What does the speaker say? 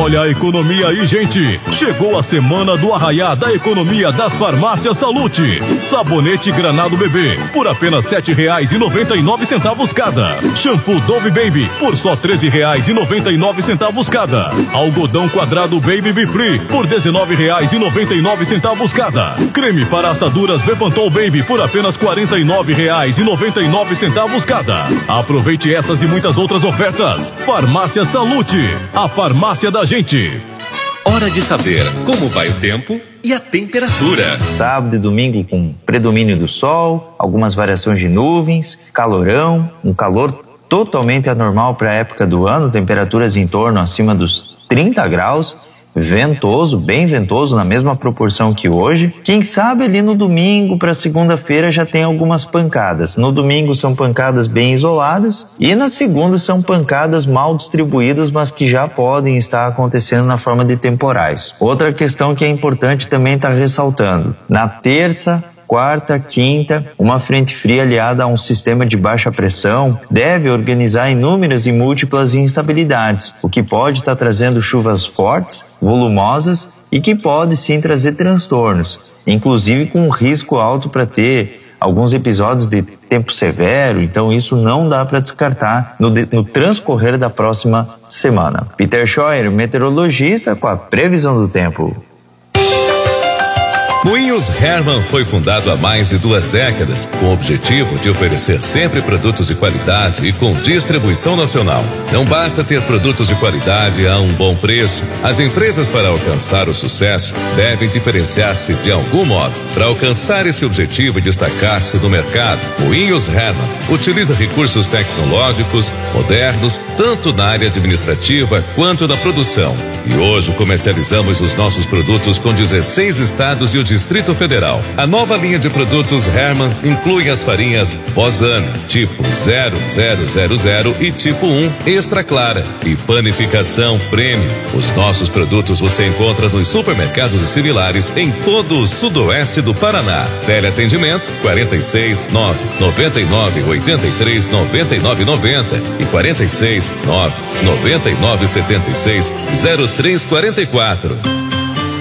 Olha a economia aí, gente. Chegou a semana do arraiá da economia das farmácias Salute. Sabonete Granado Bebê por apenas R$7,99 cada. Shampoo Dove Baby por só R$13,99 cada. Algodão quadrado Baby Be Free por R$19,99 cada. Creme para assaduras Bepantol Baby por apenas R$49,99 cada. Aproveite essas e muitas outras ofertas. Farmácia Salute, a farmácia da gente. Hora de saber como vai o tempo e a temperatura. Sábado e domingo com predomínio do sol, algumas variações de nuvens, calorão, um calor totalmente anormal para a época do ano, temperaturas em torno acima dos 30 graus, ventoso, bem ventoso, na mesma proporção que hoje. Quem sabe ali no domingo para segunda-feira já tem algumas pancadas. No domingo são pancadas bem isoladas e na segunda são pancadas mal distribuídas, mas que já podem estar acontecendo na forma de temporais. Outra questão que é importante também estar ressaltando: na terça, quarta, quinta, uma frente fria aliada a um sistema de baixa pressão deve organizar inúmeras e múltiplas instabilidades, o que pode estar trazendo chuvas fortes, volumosas e que pode sim trazer transtornos, inclusive com um risco alto para ter alguns episódios de tempo severo. Então isso não dá para descartar no transcorrer da próxima semana. Peter Scheuer, meteorologista, com a previsão do tempo. Moinhos Hermann foi fundado há mais de 2 décadas, com o objetivo de oferecer sempre produtos de qualidade e com distribuição nacional. Não basta ter produtos de qualidade a um bom preço. As empresas, para alcançar o sucesso, devem diferenciar-se de algum modo. Para alcançar esse objetivo e destacar-se no mercado, Moinhos Hermann utiliza recursos tecnológicos modernos, tanto na área administrativa quanto na produção. E hoje comercializamos os nossos produtos com 16 estados e o Distrito Federal. A nova linha de produtos Hermann inclui as farinhas Bozano, tipo 0000 e tipo 1 Extra Clara e panificação Premium. Os nossos produtos você encontra nos supermercados e similares em todo o sudoeste do Paraná. Teleatendimento 46 9 99 83 99 90 e 46 9 99 76 0344.